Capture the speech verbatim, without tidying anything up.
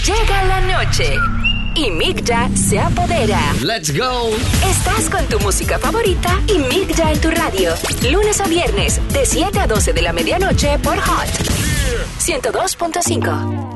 Llega la noche y Migda se apodera. Let's go. Estás con tu música favorita y Migda en tu radio. Lunes a viernes, de siete a doce de la medianoche por Hot ciento dos punto cinco.